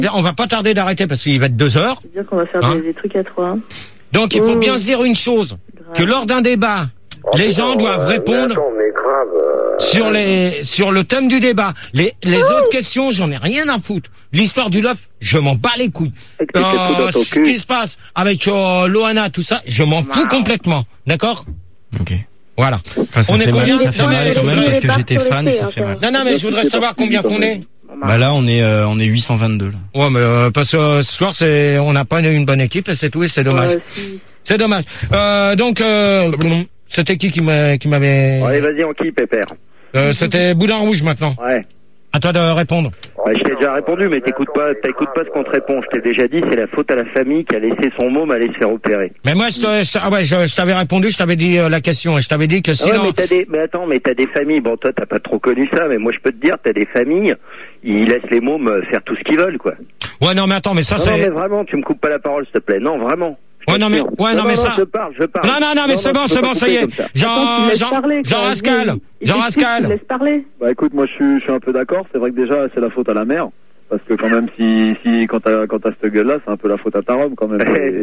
on va pas tarder d'arrêter parce qu'il va être 2 heures. C'est-à-dire qu'on va faire des trucs à 3. Donc il faut bien se dire une chose, que lors d'un débat, les gens doivent répondre sur le thème du débat. Les autres questions, j'en ai rien à foutre. L'histoire du love, je m'en bats les couilles. Ce qui se passe avec Loana, tout ça, je m'en fous complètement. D'accord? Ok. Voilà. Enfin, ça fait mal quand même parce que j'étais fan et ça fait mal. Non, mais je voudrais savoir combien qu'on est. Bah là, on est 822 là. Ouais, mais parce que ce soir, on n'a pas une bonne équipe et c'est tout et c'est dommage. C'est dommage. Donc, c'était qui m'avait... Allez, vas-y, on qui, Pépère? C'était Boudin Rouge maintenant. Ouais. À toi de répondre. Ouais, je t'ai déjà répondu, mais t'écoutes pas ce qu'on te répond. Je t'ai déjà dit, c'est la faute à la famille qui a laissé son môme aller se faire opérer. Mais moi, je t'avais répondu, je t'avais dit la question, et je t'avais dit que sinon... Ouais, mais t'as des familles, bon, toi, t'as pas trop connu ça, mais moi, je peux te dire, t'as des familles, ils laissent les mômes faire tout ce qu'ils veulent, quoi. Ouais, non, mais attends, mais ça, c'est... Non, mais vraiment, tu me coupes pas la parole, s'il te plaît. Non, vraiment. Ouais, non, mais ça... Je parle. Non, mais c'est bon, ça y est. Jean Rascal. Laisse parler. Bah, écoute, moi, je suis un peu d'accord. C'est vrai que déjà, c'est la faute à la mère. Parce que quand même, quand t'as cette gueule-là, c'est un peu la faute à ta robe, quand même.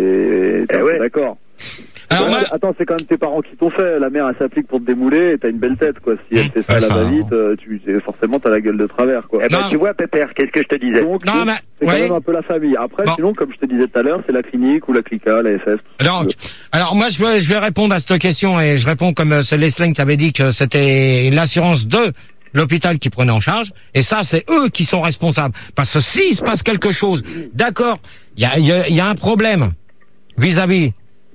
Ouais. D'accord. Alors, attends, c'est quand même tes parents qui t'ont fait. La mère, elle s'applique pour te démouler et t'as une belle tête, quoi. Si elle fait ça à la va-vite, forcément, t'as la gueule de travers, quoi. Eh ben, tu vois, Pépère, qu'est-ce que je te disais? Donc, c'est quand même un peu la famille. Après, sinon, comme je te disais tout à l'heure, c'est la clinique ou la clica, la FF. Alors, moi, je vais répondre à cette question et je réponds comme c'est Leslie qui avait dit que c'était l'assurance de l'hôpital qui prenait en charge, et ça, c'est eux qui sont responsables. Parce que s'il se passe quelque chose, d'accord, il y a un problème vis-à-vis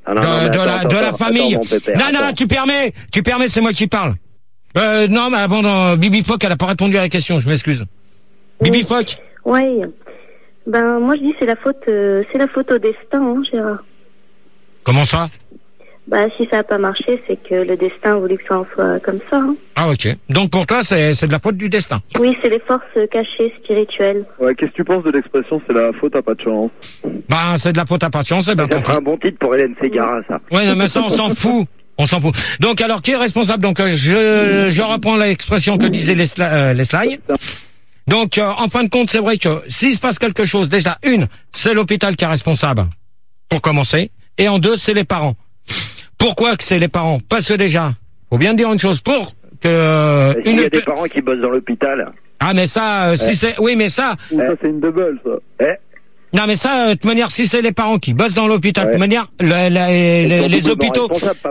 de la famille. Non, tu permets, c'est moi qui parle. Non, mais avant, Bibi Fock, elle a pas répondu à la question, je m'excuse. Bibi Fock. Oui. Ben, moi, je dis c'est la faute au destin, hein, Gérard. Comment ça? Bah, si ça n'a pas marché, c'est que le destin a voulu que ça en soit comme ça. Hein. Ah, ok. Donc pour toi, c'est de la faute du destin. Oui, c'est les forces cachées, spirituelles. Ouais, qu'est-ce que tu penses de l'expression c'est la faute à pas de chance? Bah, c'est de la faute à pas de chance, c'est bien compris. C'est un bon titre pour Hélène Ségara, ça. Ouais, non, mais ça, on s'en fout. On s'en fout. Donc, alors, qui est responsable? Donc, je reprends l'expression que disait Leslie. Donc, en fin de compte, c'est vrai que s'il se passe quelque chose, déjà, c'est l'hôpital qui est responsable, pour commencer. Et en 2, c'est les parents. Pourquoi que c'est les parents? Parce que déjà, faut bien dire une chose, pour que... Il y a des parents qui bossent dans l'hôpital. Ah, mais ça, si c'est... Oui, mais ça... Ça, c'est une double, ça. Non, mais ça, de toute manière, si c'est les parents qui bossent dans l'hôpital, de toute manière, les hôpitaux...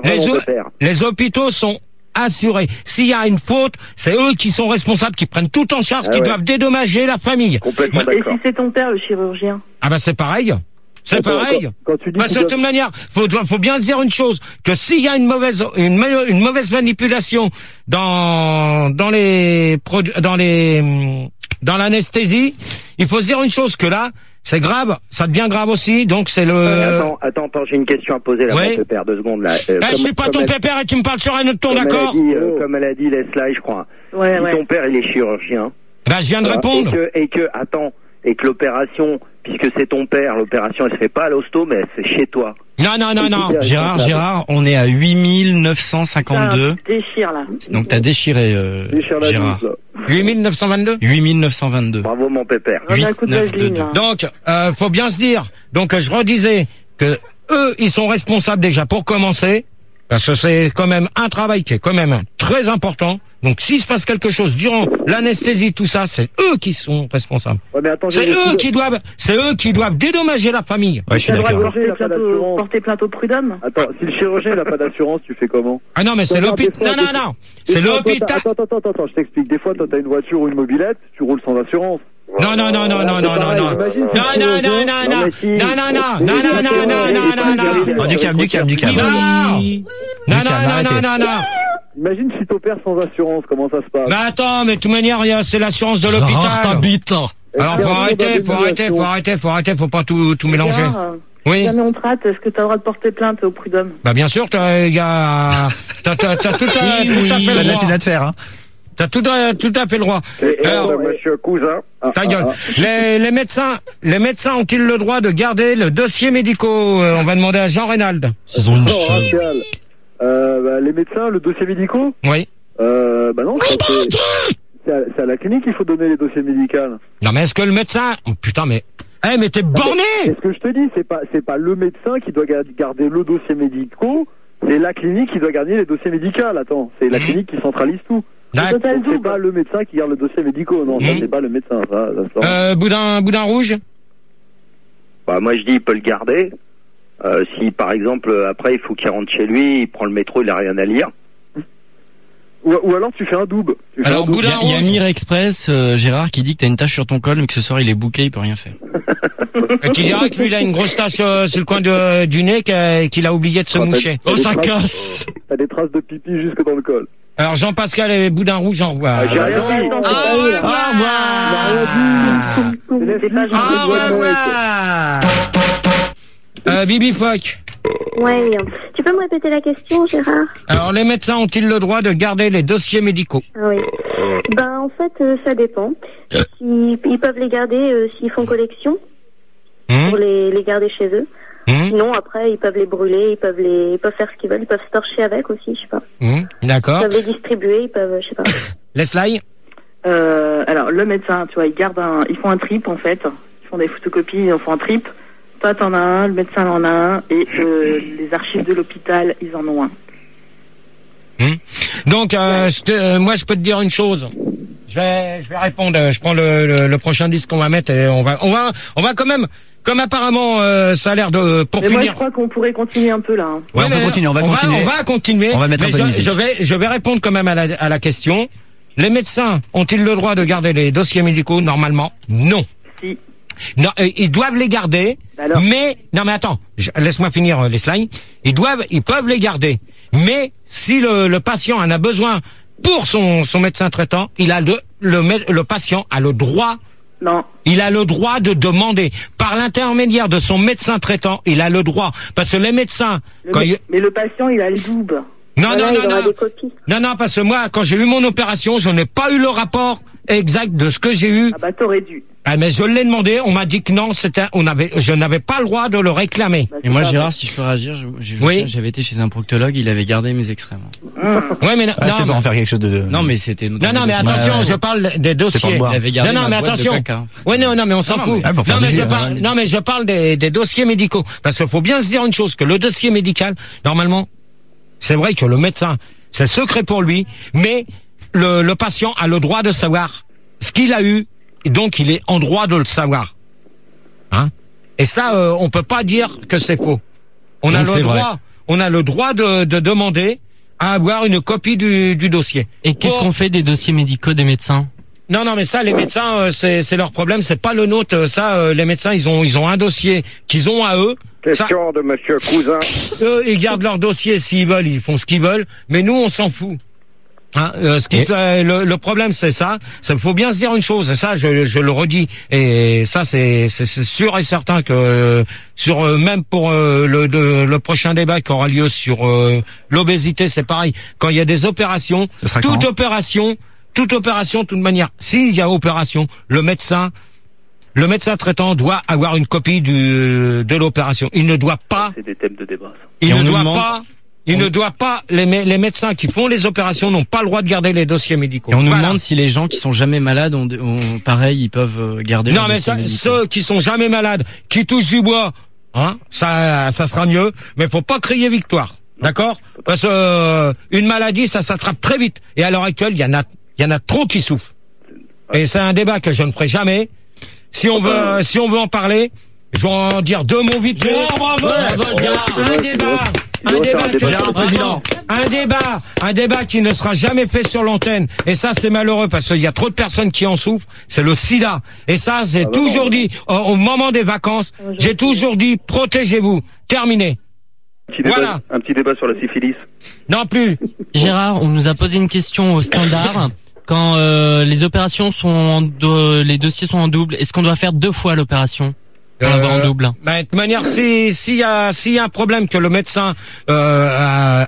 Les hôpitaux sont assurés. S'il y a une faute, c'est eux qui sont responsables, qui prennent tout en charge, qui doivent dédommager la famille. Complètement d'accord. Et si c'est ton père, le chirurgien? Ah bah c'est pareil. C'est pareil. Quand tu dis parce que de toute manière, faut bien se dire une chose, que s'il y a une mauvaise manipulation dans l'anesthésie, il faut se dire une chose, que là, c'est grave, ça devient grave aussi, donc c'est le... Attends, j'ai une question à poser là, mon pépère, 2 secondes là. Je suis pas ton pépère et tu me parles sur un autre ton, d'accord? Comme elle a dit Leslie, je crois. Ouais. Ton père, il est chirurgien. Bah, je viens de répondre. Et que l'opération, puisque c'est ton père, l'opération elle se fait pas à l'hosto, mais c'est chez toi. Non. Gérard, on est à 8952. Déchire là. Donc t'as déchiré, Gérard. 8922 8922. Bravo mon pépère. 8922. Donc, faut bien se dire. Donc, je redisais que eux, ils sont responsables déjà pour commencer, parce que c'est quand même un travail qui est quand même très important. Donc, s'il se passe quelque chose durant l'anesthésie, tout ça, c'est eux qui sont responsables. Ouais, mais attends, c'est eux qui doivent dédommager la famille. Ouais, je suis d'accord. Porter plainte au prud'homme. Attends, si le chirurgien n'a pas d'assurance, tu fais comment? Ah non, mais c'est l'hôpital. Non. C'est l'hôpital. Attends, je t'explique. Des fois, toi, t'as une voiture ou une mobilette, tu roules sans assurance. Non. Du calme. Non. Imagine si t'opères sans assurance, comment ça se passe? Mais attends, mais de toute manière, c'est l'assurance de l'hôpital. Alors, faut arrêter, faut pas tout mélanger. Oui. Jamais on te rate, est-ce que t'as le droit de porter plainte au prud'homme? Bah, bien sûr, t'as tout à fait le droit. Hein. T'as tout à fait le droit. Alors, monsieur cousin. Ta gueule. Les médecins ont-ils le droit de garder le dossier médical? On va demander à Jean Reynald. Ils ont une les médecins, le dossier médical? Oui. Bah non. C'est à la clinique qu'il faut donner les dossiers médicaux. Non, mais est-ce que le médecin... Oh, putain, mais... mais t'es borné! C'est ce que je te dis, c'est pas le médecin qui doit garder le dossier médical, c'est la clinique qui doit garder les dossiers médicaux. Attends, c'est la clinique qui centralise tout. C'est pas le médecin qui garde le dossier médical, non, ça c'est pas le médecin. Boudin rouge? Bah, moi je dis il peut le garder. Si par exemple après il faut qu'il rentre chez lui, il prend le métro, il a rien à lire. Ou alors tu fais un double. Alors il y a Mir Express, Gérard, qui dit que t'as une tache sur ton col, mais que ce soir il est bouqué, il peut rien faire. Et tu diras que lui il a une grosse tache sur le coin du nez qu'il a oublié de se moucher. Oh, ça casse! T'as des traces de pipi jusque dans le col. Alors Jean-Pascal et Boudin rouge, au revoir. J'ai rien dit. Bibi Fock. Ouais. Tu peux me répéter la question, Gérard? Alors, les médecins ont-ils le droit de garder les dossiers médicaux? Oui. Ben, en fait, ça dépend. Ils peuvent les garder s'ils font collection, pour les garder chez eux. Sinon, après, ils peuvent les brûler, ils peuvent faire ce qu'ils veulent, ils peuvent se torcher avec aussi, je sais pas. D'accord. Ils peuvent les distribuer, ils peuvent, je sais pas. Leslie? Alors, le médecin, tu vois, ils font un trip, en fait. Ils font des photocopies, ils en font un trip. Toi, t'en as un, le médecin en a un, et les archives de l'hôpital, ils en ont un. Donc, moi, je peux te dire une chose. Je vais répondre. Je prends le prochain disque qu'on va mettre et on va quand même, comme apparemment ça a l'air de pour mais finir. Moi, je crois qu'on pourrait continuer un peu là. Hein. Ouais, on va continuer. On va continuer. On va mettre un peu de musique. Je vais répondre quand même à la question. Les médecins ont-ils le droit de garder les dossiers médicaux? Normalement, non. Si. Non, ils doivent les garder, mais non, mais attends, laisse-moi finir les slides. Ils peuvent les garder, mais si le patient en a besoin pour son médecin traitant, le patient a le droit. Non. Il a le droit de demander par l'intermédiaire de son médecin traitant. Il a le droit parce que les médecins. Mais le patient, il a le double. Non, parce que moi, quand j'ai eu mon opération, je n'ai pas eu le rapport exact de ce que j'ai eu. Ah bah t'aurais dû. Ah, mais je l'ai demandé, on m'a dit que non, je n'avais pas le droit de le réclamer. Et moi, Gérard, si je peux réagir, j'avais été chez un proctologue, il avait gardé mes extraits. Ouais, mais c'était pour en faire quelque chose de. Non, mais c'était. Non, mais attention, je parle des dossiers. Il avait gardé mais attention. Ouais, non, mais on s'en fout. Mais je parle des dossiers médicaux. Parce qu'il faut bien se dire une chose, que le dossier médical, normalement, c'est vrai que le médecin, c'est secret pour lui, mais le patient a le droit de savoir ce qu'il a eu. Et donc, il est en droit de le savoir. Hein? Et ça, on peut pas dire que c'est faux. On a le droit de demander à avoir une copie du dossier. Et qu'est-ce qu'on fait des dossiers médicaux des médecins? Non, mais ça, les médecins, c'est leur problème, c'est pas le nôtre. Ça, les médecins, ils ont un dossier qu'ils ont à eux. Question de Monsieur Cousin. Eux, ils gardent leur dossier s'ils veulent, ils font ce qu'ils veulent. Mais nous, on s'en fout. Hein, le problème c'est ça. Ça faut bien se dire une chose. Et ça, je le redis. Et ça, c'est sûr et certain que même pour le prochain débat qui aura lieu sur l'obésité, c'est pareil. Quand il y a des opérations, toute opération, de toute manière, s'il y a opération, le médecin traitant doit avoir une copie de l'opération. Il ne doit pas. C'est des thèmes de débat. Ça. Il ne doit pas, les médecins qui font les opérations n'ont pas le droit de garder les dossiers médicaux. Et on nous demande si les gens qui sont jamais malades pareil, ils peuvent garder les dossiers médicaux. Ceux qui sont jamais malades, qui touchent du bois, hein, ça sera mieux, mais faut pas crier victoire. D'accord? Parce que, une maladie, ça s'attrape très vite. Et à l'heure actuelle, il y en a trop qui souffrent. Et c'est un débat que je ne ferai jamais. Si on veut en parler, je vais en dire deux mots vite. Un débat qui ne sera jamais fait sur l'antenne. Et ça, c'est malheureux parce qu'il y a trop de personnes qui en souffrent. C'est le sida. Et ça, j'ai toujours dit, au moment des vacances, j'ai toujours dit, protégez-vous. Terminé. Un petit débat sur la syphilis. Non plus. Gérard, on nous a posé une question au standard. Quand les opérations les dossiers sont en double, est-ce qu'on doit faire 2 fois l'opération? En double. De toute manière, s'il y a un problème que le médecin a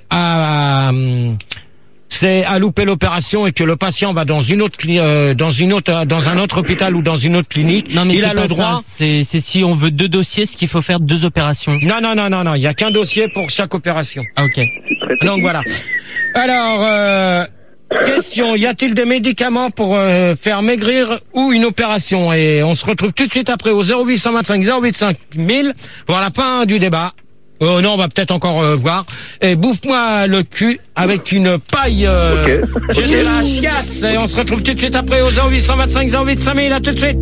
loupé l'opération et que le patient va dans un autre hôpital ou dans une autre clinique, non, mais il a le droit. C'est si on veut 2 dossiers, ce qu'il faut faire 2 opérations. Non, il y a qu'un dossier pour chaque opération. Ah, ok. Donc voilà. Alors Question, y a-t-il des médicaments pour faire maigrir ou une opération? Et on se retrouve tout de suite après au 0825 085 000 pour la fin du débat. Non, on va peut-être encore voir. Et bouffe-moi le cul avec une paille. J'ai la chiasse. Et on se retrouve tout de suite après au 0825 085 000. À tout de suite.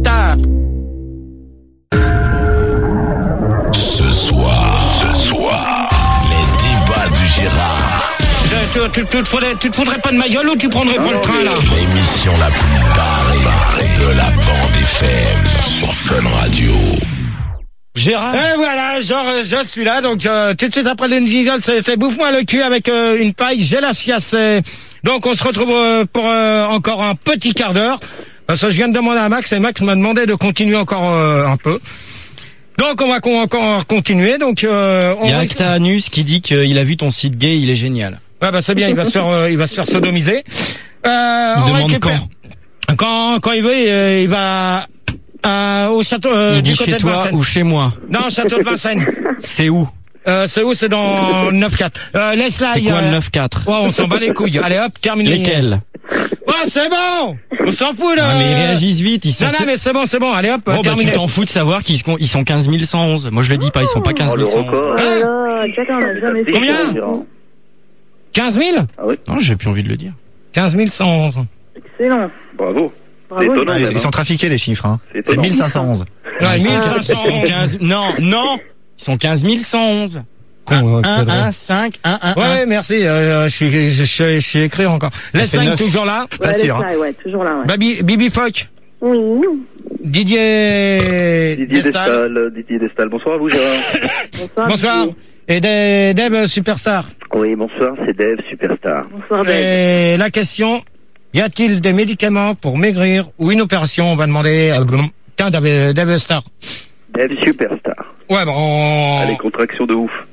Ce soir, les débats du Gérard. Tu te foutrais pas de ma gueule ou tu prendrais pas le train, là? L'émission la plus barrée de la bande FM sur Fun Radio. Gérard. Et voilà, je suis là, donc tout de suite après le jingle, c'était bouffe-moi le cul avec une paille, j'ai la chiasse. Donc on se retrouve pour encore un petit quart d'heure, parce que je viens de demander à Max, et Max m'a demandé de continuer encore un peu. Donc on va encore continuer. Donc il y a Actanus qui dit qu'il a vu ton site gay, il est génial. Ouais, bah c'est bien, il va se faire sodomiser. Il demande quand il veut, il va au château il dit du côté chez de toi Vincennes. ou chez moi. Non, château de Vincennes. C'est où? C'est dans le 9-4. Laisse-la. C'est quoi le 9-4? Ouais, on s'en bat les couilles. Allez hop, terminé. Lesquels? Ouais, c'est bon. On s'en fout là. Ah, mais ils réagissent vite. Non, mais c'est bon. Allez hop, bon, terminé. Bah, tu t'en fous de savoir qu'ils sont 15 111. Moi, je le dis pas, ils sont pas 15 111. Combien? 15 000? Ah oui. Non, j'ai plus envie de le dire. 15 111. Excellent. Bravo. Bravo. Étonnant, ils sont trafiqués les chiffres, hein. C'est 1511. Ouais, 15... Non, ils sont 15 111. 1, 5, 1, 1, 1. Ouais, merci, je suis écrit encore. Laisse-la toujours là. Pas sûr. Ouais, toujours là, ouais. Bibi Foch. Oui. Didier Destal. Didier Destal. Bonsoir à vous, Gérard. Bonsoir. Et Dave Superstar. Oui, bonsoir, c'est Dave Superstar. Bonsoir, Dave. Et la question, y a-t-il des médicaments pour maigrir ou une opération? On va demander tiens, Dave Star. Dave Superstar. Ouais, bon. Allez, contraction de ouf.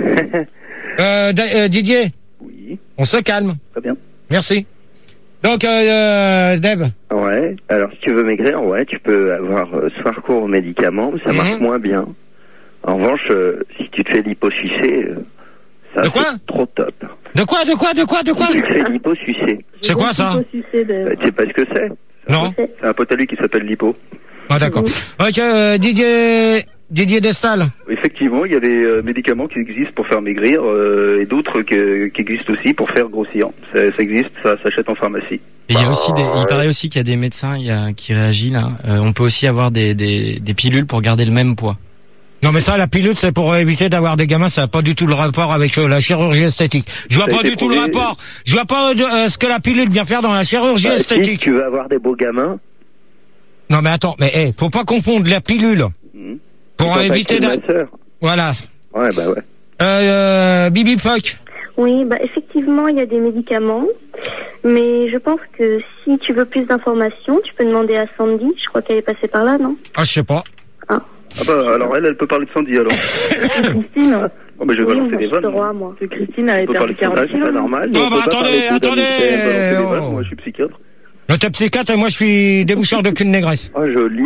Didier. Oui. On se calme. Très bien. Merci. Donc, Dave. Ouais. Alors, si tu veux maigrir, ouais, tu peux avoir soit recours aux médicaments, mais ça marche moins bien. En revanche, si tu te fais liposucer, ça c'est trop top. De quoi? Si tu te fais liposucer. C'est quoi ça? Tu sais pas ce que c'est? Non. C'est un pote à lui qui s'appelle Lipo. Ah d'accord. Ok, Didier Destal. Effectivement, il y a des médicaments qui existent pour faire maigrir et d'autres qui existent aussi pour faire grossir. Ça existe, ça s'achète en pharmacie. Et il y a aussi il paraît aussi qu'il y a des médecins qui réagissent là. On peut aussi avoir des pilules pour garder le même poids. Non mais ça, la pilule, c'est pour éviter d'avoir des gamins. Ça n'a pas du tout le rapport avec la chirurgie esthétique. Je vois pas du tout le rapport. Je vois pas ce que la pilule vient faire dans la chirurgie esthétique. Si tu veux avoir des beaux gamins. Non mais attends, mais faut pas confondre la pilule pour éviter Voilà. Ouais, bah ouais. Bibi Foch. Oui, bah effectivement, il y a des médicaments, mais je pense que si tu veux plus d'informations, tu peux demander à Sandy. Je crois qu'elle est passée par là, non? Ah, je sais pas. Ah. Ah bah alors elle peut parler de Sandy alors. Christine. Oh mais je vais balancer des vannes. Moi. Christine, elle est perdu 40 kilos. C'est normal. Non, bah attendez. Moi je suis psychiatre. Le t'es psychiatre et moi je suis déboucheur de cul de négresse. Oh joli.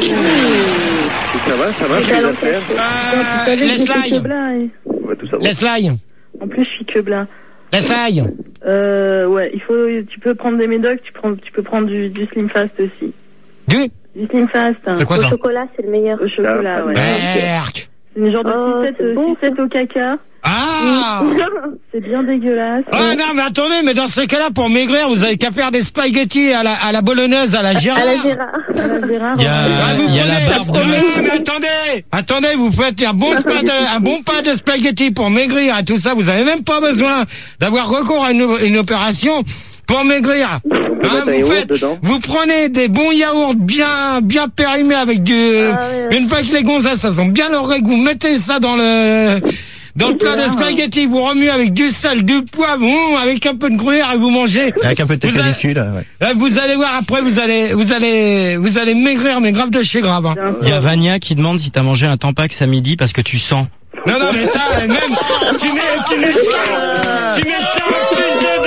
Ça va, tu les affaires. Laisse-la. En plus, je suis que blanc. Laisse-la. Ouais, tu peux prendre des médocs, tu peux prendre du Slim Fast aussi. Du Slim Fast. C'est quoi ça? Au chocolat, c'est le meilleur. Au chocolat, ouais. Berk. C'est une genre de sucette au caca. Ah! C'est bien dégueulasse. Ah non, mais attendez, mais dans ce cas-là, pour maigrir, vous avez qu'à faire des spaghettis à la bolognaise, à la Gérard. À la Gérard. Il y a la barbe de Non, mais attendez, vous faites un bon pas de spaghettis pour maigrir et tout ça, vous avez même pas besoin d'avoir recours à une opération pour maigrir. Vous prenez des bons yaourts bien périmés avec une fois que les gonzesses, ça sent bien leur règle, vous mettez ça dans le plat de spaghettis, vous remuez avec du sel, du poivre, avec un peu de gruyère et vous mangez. Avec un peu de pellicule, ouais. Vous allez voir après, vous allez maigrir, mais grave de chez grave. Hein. Il y a Vania qui demande si t'as mangé un Tampax à midi parce que tu sens. Non, mais ça, même, tu mets ça en plus dedans.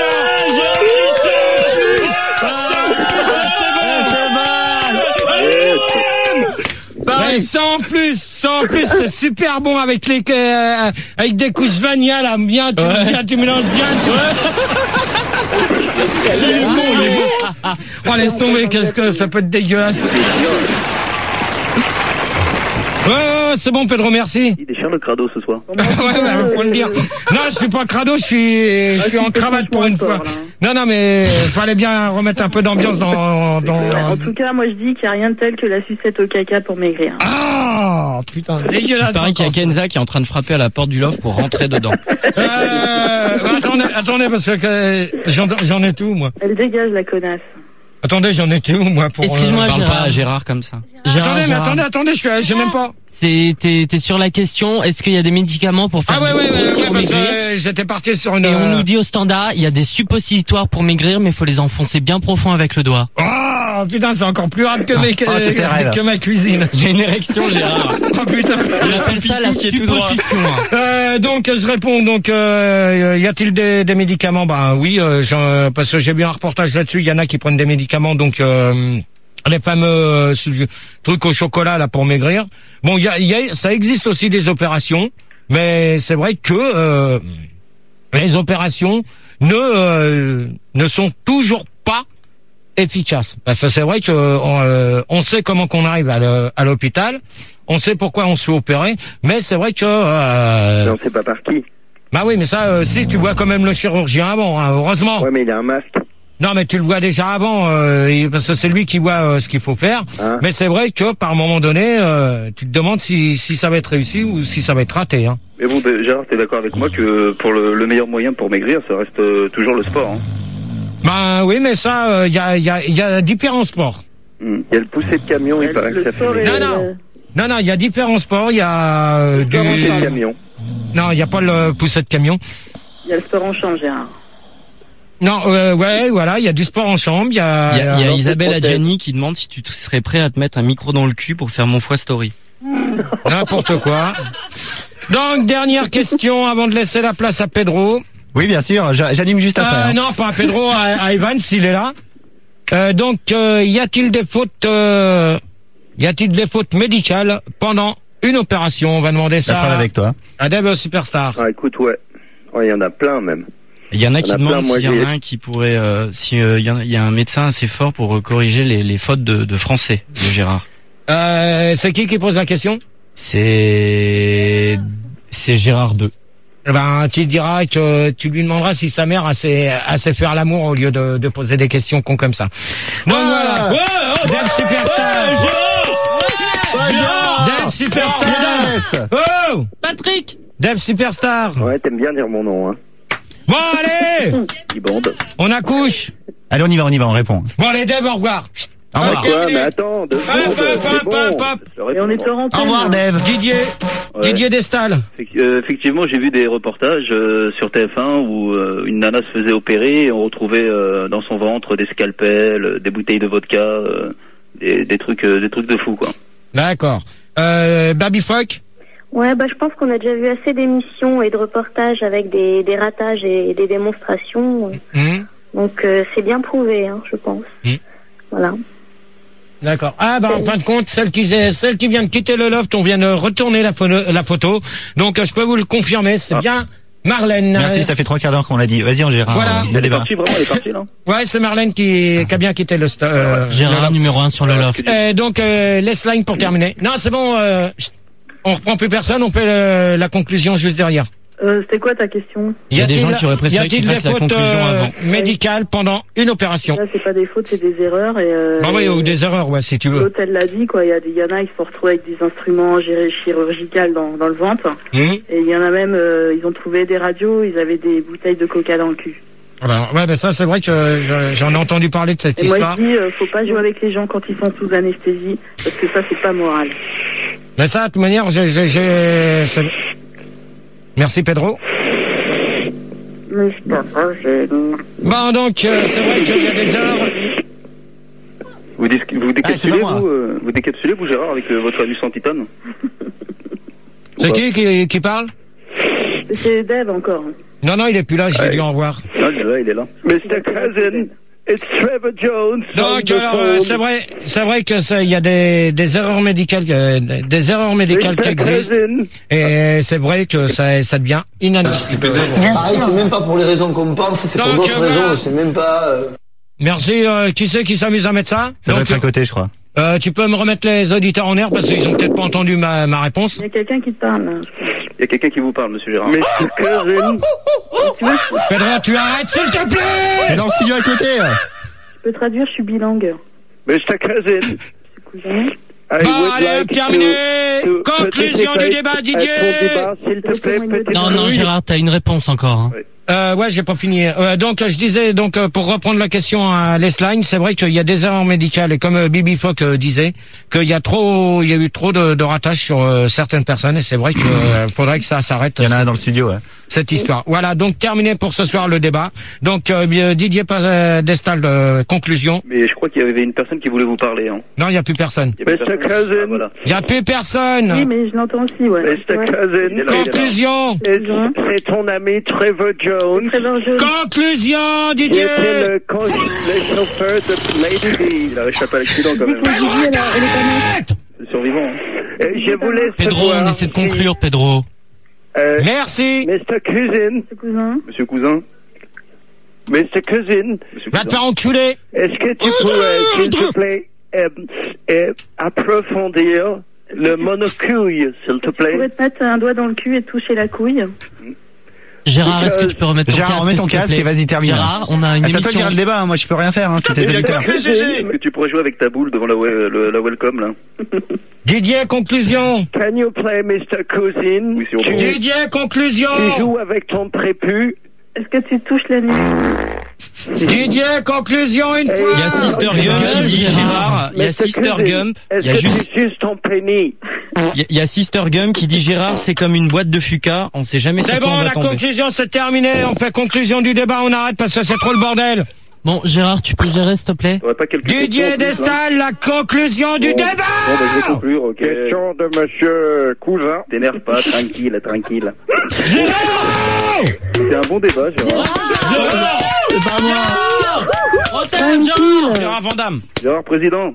Et ça en plus, c'est super bon avec avec des couches vanilla là, bien, tu mélanges bien. Oh, laisse tomber, qu'est-ce que ça peut être dégueulasse. Ouais, c'est bon, Pedro, merci. Il déchire le crado ce soir. Faut le dire. Non, je suis pas crado, je suis en cravate pour une fois. Non, mais fallait bien remettre un peu d'ambiance dans... En tout cas, moi je dis qu'il n'y a rien de tel que la sucette au caca pour maigrir. Ah, putain, dégueulasse. Il paraît qu'il y a Kenza qui est en train de frapper à la porte du loft pour rentrer dedans. Attendez, parce que j'en ai tout, moi. Elle dégage, la connasse. Attendez, j'en ai tout, moi, pour... Excuse-moi, Parle Gérard. pas à Gérard comme ça. Attendez, je n'aime pas. T'es sur la question, est-ce qu'il y a des médicaments pour faire ouais, parce que j'étais parti sur une... Et on nous dit au standard, il y a des suppositoires pour maigrir, mais il faut les enfoncer bien profond avec le doigt. Oh, putain, c'est encore plus rare que ma cuisine. J'ai une érection, Gérard. Oh, putain. On appelle ça la supposition. Donc, je réponds, y a-t-il des médicaments? Ben, oui, parce que j'ai vu un reportage là-dessus, il y en a qui prennent des médicaments, donc, les fameux trucs au chocolat là pour maigrir. Bon, ça existe aussi des opérations, mais c'est vrai que les opérations ne sont toujours pas efficaces. Parce que c'est vrai que on sait comment qu'on arrive à l'hôpital, on sait pourquoi on se fait opérer, mais c'est vrai que on sait pas par qui. Bah oui, mais ça, si tu vois quand même le chirurgien avant, hein, heureusement. Ouais, mais il a un masque. Non, mais tu le vois déjà avant, parce que c'est lui qui voit ce qu'il faut faire. Hein? Mais c'est vrai que par moment donné, tu te demandes si ça va être réussi ou si ça va être raté. Hein. Mais bon, Gérard, t'es d'accord avec moi que pour le meilleur moyen pour maigrir, ça reste toujours le sport. Hein. Ben oui, mais ça, il y a différents sports. Il y a le poussé de camion, il paraît que ça fait maigrir. Non, il y a différents sports. Il y a du poussé de camion. Non, il y a pas le poussé de camion. Il y a le sport en chambre, Gérard. Non, ouais, voilà, il y a du sport en chambre, il y a Isabelle Adjani qui demande si tu serais prêt à te mettre un micro dans le cul pour faire mon foie story. N'importe quoi. Donc, dernière question avant de laisser la place à Pedro. Oui, bien sûr, j'anime juste après. Non, pas à Pedro, à Ivan, s'il est là. Donc, y a-t-il des fautes médicales pendant une opération? On va demander ça. Avec toi. À Dave Superstar. Ah, écoute, ouais. Il y en a plein, même. Il y en a qui demandent s'il y en a un qui pourrait, il y a un médecin assez fort pour corriger les fautes de français de Gérard. C'est qui pose la question? C'est Gérard 2. Ben, tu diras que tu lui demanderas si sa mère a sait faire l'amour au lieu de poser des questions cons comme ça. Donc voilà. Dave Superstar. Dave Superstar. Oh! Patrick! Dave Superstar. Ouais, t'aimes bien dire mon nom, hein. Bon, allez! Il bande. On accouche. Allez, on y va, on répond. Bon, allez, Dave, au revoir. Au revoir. Quoi, mais attends, deux secondes. Et on est en Au revoir, Dave. Didier Destal. Effectivement, j'ai vu des reportages sur TF1 où une nana se faisait opérer et on retrouvait dans son ventre des scalpels, des bouteilles de vodka, des trucs de fou, quoi. D'accord. Baby Fuck. Ouais, je pense qu'on a déjà vu assez d'émissions et de reportages avec des ratages et des démonstrations. Donc c'est bien prouvé, hein, je pense. Voilà. D'accord. Ah en fin de compte, celle qui vient de quitter le loft, on vient de retourner la photo. Donc je peux vous le confirmer, c'est bien Marlène. Merci, ça fait 3 quarts d'heure qu'on l'a dit. Vas-y, Gérard. Voilà. Elle est partie, là. Ouais, c'est Marlène qui a bien quitté le Gérard numéro 1 sur le loft. Donc laisse line pour terminer. Non, c'est bon. On reprend plus personne, on fait la conclusion juste derrière. C'était quoi ta question? Il y a des gens qui auraient préféré qu'ils fassent la conclusion avant. Médicales pendant une opération. Là, c'est pas des fautes, c'est des erreurs. Ou des erreurs, ouais, si tu veux. L'hôtel l'a dit, quoi. Il y en a qui se sont retrouvés avec des instruments chirurgicaux dans le ventre. Et il y en a même, ils ont trouvé des radios, ils avaient des bouteilles de coca dans le cul. Alors, ouais, ça, c'est vrai que j'en ai entendu parler de cette histoire. Moi, je dis, faut pas jouer avec les gens quand ils sont sous anesthésie, parce que ça, c'est pas moral. Mais ça, de toute manière, Merci, Pedro. Bon, donc, c'est vrai qu'il y a des heures. Vous décapsulez, vous décapsulez, vous, Gérard, avec votre anus en titane? C'est qui parle? C'est Dave, encore. Non, il est plus là, j'ai dû en voir. Non, il est là. Mr. Cousin. It's Trevor Jones. Donc alors c'est vrai que ça, il y a des erreurs médicales, qui existent, et c'est vrai que ça devient inadmissible. C'est même pas pour les raisons qu'on pense, c'est pour d'autres raisons, c'est même pas. Merci. Qui c'est qui s'amuse à mettre ça? Ça doit être à côté, je crois. Tu peux me remettre les auditeurs en air parce qu'ils ont peut-être pas entendu ma réponse. Il y a quelqu'un qui te parle. Il y a quelqu'un qui vous parle, monsieur Gérard. Pedro, tu arrêtes, s'il te plaît! C'est dans le studio à côté. Je peux traduire, je suis bilingue. Mr. Cousin. C'est cousin. Bon, allez, terminé. Conclusion du débat, Didier. Non, Gérard, t'as une réponse encore. Hein. Ouais, j'ai pas fini. Donc, je disais, pour reprendre la question à Lesline, c'est vrai qu'il y a des erreurs médicales, et comme Bibi Fock disait, qu'il y a eu trop de ratages sur certaines personnes, et c'est vrai qu'il faudrait que ça s'arrête. Il y en a un dans le studio, ouais. Cette histoire. Voilà, donc terminé pour ce soir le débat. Donc, Didier Destal, conclusion. Mais je crois qu'il y avait une personne qui voulait vous parler. Hein. Non, il n'y a plus personne. Mr. Cousin. Voilà. Il n'y a plus personne. Oui, mais je l'entends aussi, ouais. Mr. Cousin. Conclusion. C'est ton ami Trevor Jones. Conclusion, Didier. C'était le chauffeur de Lady B. Il a réchappé à l'accident quand même. C'est survivant. Hein. Je voulais Pedro, on essaie de conclure, Pedro. Merci. Mr. Cousin. Monsieur Cousin. Mr. Cousin. Va te faire enculer. Est-ce que tu pourrais, s'il te plaît, approfondir le monocouille, s'il te plaît? Je pourrais te mettre un doigt dans le cul et te toucher la couille. Gérard, est-ce que tu peux remettre ton casque? Gérard, remets ton casque et vas-y, termine. Gérard, on a une émission. C'est à toi de gérer le débat, hein. Moi je peux rien faire, hein. C'est tes auditeurs. Est-ce que tu pourrais jouer avec ta boule devant la welcome, là? Didier, conclusion. Can you play Mr. Cousin? Oui, si on peut. Didier, conclusion. Tu joues avec ton prépuce. Est-ce que tu touches la nuit? Didier, conclusion une fois. Il y a Sister Gump qui dit Gérard. Il y a Sister Gump. Il y a juste ton pénis. Il y a Sister Gump qui dit Gérard, c'est comme une boîte de Fuca. On sait jamais sur quoi on va tomber. La conclusion c'est terminé. On fait conclusion du débat. On arrête parce que c'est trop le bordel. Bon, Gérard, tu peux gérer, s'il te plaît? Didier Destal, la conclusion du débat. Bon, je vais conclure, ok. Question de monsieur Cousin. T'énerve pas, tranquille. Gérard! C'est un bon débat, Gérard. C'est pas moi. Gérard Vandamme. Gérard, président.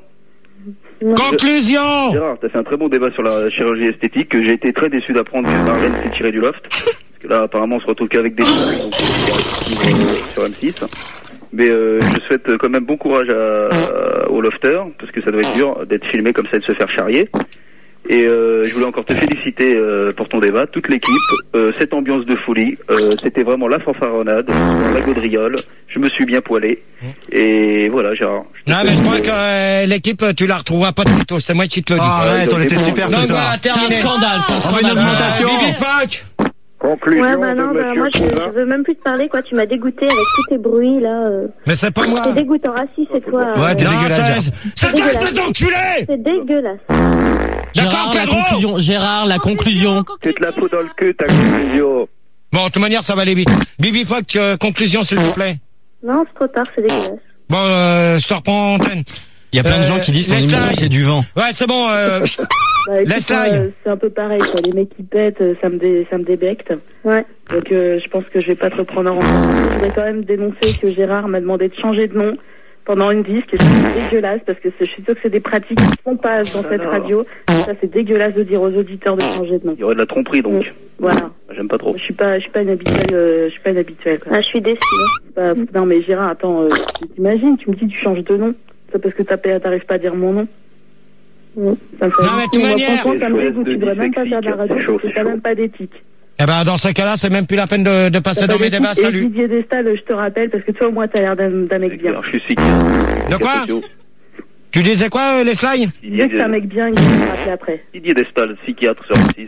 Conclusion. Gérard, t'as fait un très bon débat sur la chirurgie esthétique que j'ai été très déçu d'apprendre que Marlène s'est tirée du loft. Parce que là, apparemment, on se retrouve qu'avec des gens donc sur M6. Mais je souhaite quand même bon courage aux lofters, parce que ça doit être dur d'être filmé comme ça et de se faire charrier. Et je voulais encore te féliciter pour ton débat, toute l'équipe, cette ambiance de folie, c'était vraiment la fanfaronnade, la gaudriole, je me suis bien poilé, et voilà, Gérard. Non mais je crois que l'équipe, tu la retrouveras pas de sitôt, c'est moi qui te le dis. Arrête, on était super ce soir. C'est un scandale, c'est un On veut une augmentation. Bibi Fock. Conclusion ouais, bah non, moi je veux même plus te parler, quoi. Tu m'as dégoûté avec tous tes bruits là. Mais c'est pas moi. C'est dégoûtant. Ah si, c'est toi. Ouais, t'es dégueulasse. C'est toi, espèce d'enculé. C'est dégueulasse. Gérard, la conclusion. Gérard, la conclusion. Tu te la fous dans le cul, ta conclusion. Bon, de toute manière, ça va aller vite. Bibi Fock, conclusion, s'il vous plaît. Non, c'est trop tard, c'est dégueulasse. Bon, je te reprends antenne. Il y a plein de gens qui disent ton émission c'est du vent. Ouais, c'est bon. Bah, Laisse-la. C'est un peu pareil, quoi. Les mecs qui pètent, ça me débecte. Ouais. Donc je pense que je vais pas te reprendre en compte. Je voudrais quand même dénoncer que Gérard m'a demandé de changer de nom pendant une disque, et c'est dégueulasse parce que je suis sûre que c'est des pratiques qui se font pas dans cette radio. Ça c'est dégueulasse de dire aux auditeurs de changer de nom. Il y aurait de la tromperie donc. Voilà. J'aime pas trop. Je suis pas une habituelle, quoi. Ah, je suis déçue. Non mais Gérard, attends, t'imagines, tu me dis tu changes de nom, c'est parce que t'arrives pas à dire mon nom. Non mais de toute manière, ça me dégoûte, tu devrais même pas faire de la radio parce que t'as même pas d'éthique. Eh ben, dans ce cas-là, c'est même plus la peine de passer dans mes débats. Salut. Didier Destal, je te rappelle, parce que toi, au moins, t'as l'air d'un mec bien. Alors, je suis sick. De quoi? Tu disais quoi, les slides? Didier, c'est un mec bien, il va me rappeler après. Didier Destal, psychiatre sur M6.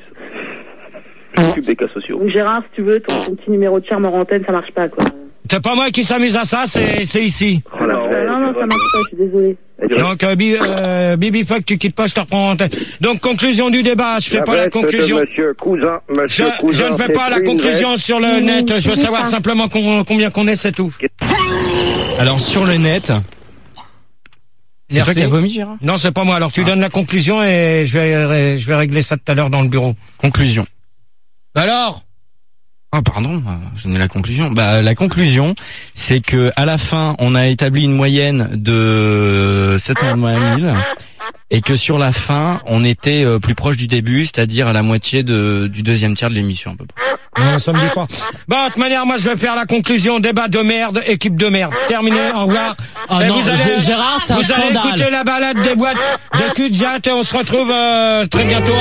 Je m'occupe des cas sociaux. Donc, Gérard, si tu veux, ton petit numéro de charme en antenne, ça marche pas, quoi. C'est pas moi qui s'amuse à ça, c'est ici. Oh, non, ça marche pas, je suis désolé. Donc, Bibi Fock, tu quittes pas, je te reprends en tête. Donc, conclusion du débat, je fais pas la conclusion. Monsieur Cousin, je ne fais pas la conclusion sur le net, je veux savoir simplement combien qu'on est, c'est tout. Alors, sur le net... C'est toi qui as vomi, Gérard? Non, c'est pas moi. Alors, tu donnes la conclusion et je vais régler ça tout à l'heure dans le bureau. Conclusion. Alors? Ah pardon, je n'ai la conclusion. Bah la conclusion, c'est que à la fin, on a établi une moyenne de 720 000 et que sur la fin, on était plus proche du début, c'est-à-dire à la moitié du deuxième tiers de l'émission à peu près. Non, ça me dit pas. Bon, de toute manière, moi je vais faire la conclusion. Débat de merde, équipe de merde. Terminé, au revoir. Oh et non, vous allez, Gérard, c'est un vous allez scandale. écouter la balade des boîtes de cul de jatte et on se retrouve très bientôt.